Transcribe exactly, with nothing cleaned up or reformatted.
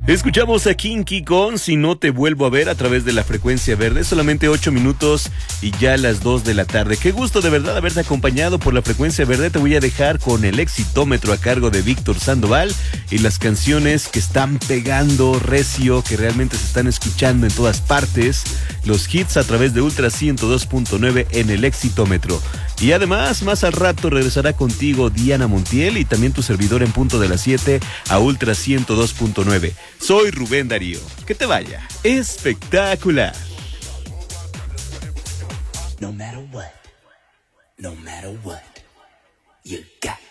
Escuchamos a Kinky con Si no te vuelvo a ver a través de la frecuencia verde. Solamente ocho minutos y ya las dos de la tarde. Qué gusto de verdad haberte acompañado por la frecuencia verde. Te voy a dejar con el exitómetro a cargo de Víctor Sandoval y las canciones que están pegando recio, que realmente se están escuchando en todas partes. Los hits a través de Ultra ciento dos punto nueve en el exitómetro. Y además, más al rato regresará contigo Diana Montiel y también tu servidor en punto de las siete a Ultra ciento dos punto nueve. Soy Rubén Darío. Que te vaya espectacular. No matter what, no matter what, you got